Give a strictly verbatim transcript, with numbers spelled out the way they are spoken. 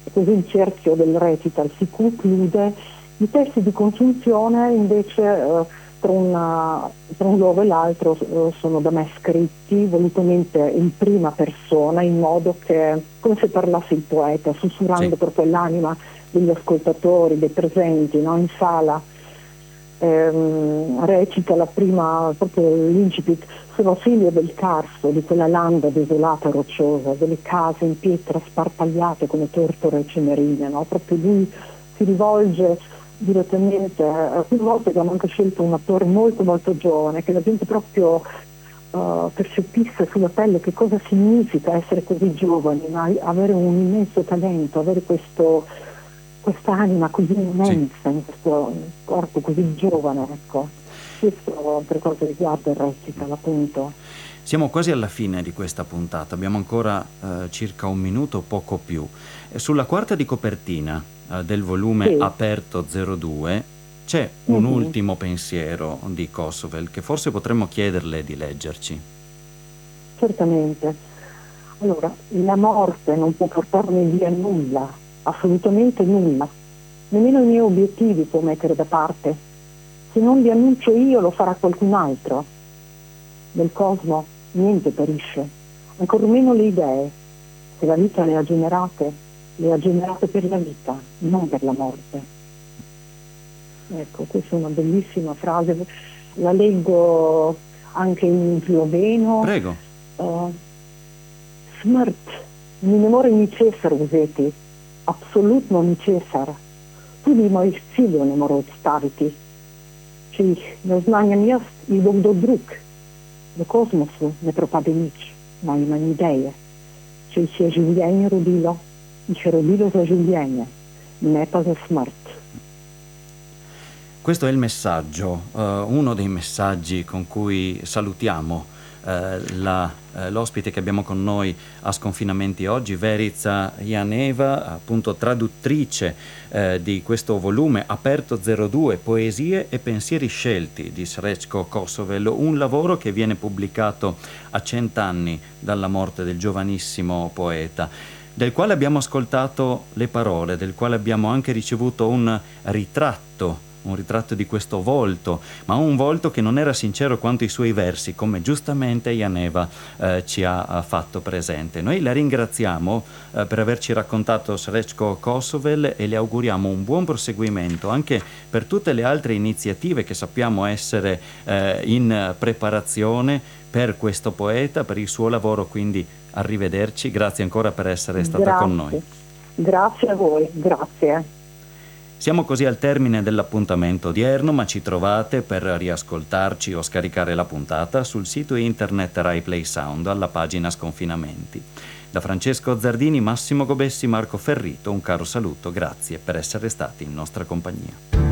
così il cerchio del recital si conclude. I testi di congiunzione invece eh, tra, una, tra un luogo e l'altro eh, sono da me scritti volutamente in prima persona, in modo che come se parlasse il poeta, sussurrando Sì. proprio all'anima degli ascoltatori, dei presenti, no? In sala. Ehm, recita la prima, proprio l'incipit: sono figlio del Carso, di quella landa desolata e rocciosa, delle case in pietra sparpagliate come tortore e cenerine, no? Proprio lui si rivolge direttamente. Alcune volte abbiamo anche scelto un attore molto molto giovane, che la gente proprio uh, percepisse sulla pelle che cosa significa essere così giovani, ma avere un immenso talento, avere questo quest'anima così immensa, sì, in questo corpo così giovane, ecco. Questo per quanto riguarda il recital, appunto. Siamo quasi alla fine di questa puntata, abbiamo ancora eh, circa un minuto, poco più. E sulla quarta di copertina eh, del volume, sì, Aperto zero due c'è un mm-hmm. ultimo pensiero di Kosovel che forse potremmo chiederle di leggerci. Certamente. Allora, la morte non può portarmi via nulla, assolutamente nulla. Nemmeno i miei obiettivi può mettere da parte. Se non li annuncio io, lo farà qualcun altro. Nel cosmo niente perisce, ancor meno le idee. Se la vita le ha generate, le ha generate per la vita, non per la morte. Ecco, questa è una bellissima frase, la leggo anche in sloveno. Prego. Uh, Smrt ni ne more ničesar vzeti, apsolutno ničesar. Tudi mojih ciljev ne more odstaviti. Če jih ne oznanjam jaz, jih bo kdo drug. V kozmosu ne propade nič, najmanj ideje. Če jih je življenje rodilo, jih je rodilo za življenje, ne pa za smrt. Questo è il messaggio, uh, uno dei messaggi con cui salutiamo La, eh, l'ospite che abbiamo con noi a Sconfinamenti oggi, Verica Janeva, appunto traduttrice eh, di questo volume Aperto zero due, Poesie e pensieri scelti di Srećko Kosovel, un lavoro che viene pubblicato a cent'anni dalla morte del giovanissimo poeta, del quale abbiamo ascoltato le parole, del quale abbiamo anche ricevuto un ritratto un ritratto di questo volto, ma un volto che non era sincero quanto i suoi versi, come giustamente Janeva eh, ci ha fatto presente. Noi la ringraziamo eh, per averci raccontato Srećko Kosovel e le auguriamo un buon proseguimento anche per tutte le altre iniziative che sappiamo essere eh, in preparazione per questo poeta, per il suo lavoro, quindi arrivederci, grazie ancora per essere stata grazie. con noi. Grazie a voi, grazie. Siamo così al termine dell'appuntamento odierno, ma ci trovate per riascoltarci o scaricare la puntata sul sito internet Rai Play Sound alla pagina Sconfinamenti. Da Francesco Zardini, Massimo Gobessi, Marco Ferrito, un caro saluto, grazie per essere stati in nostra compagnia.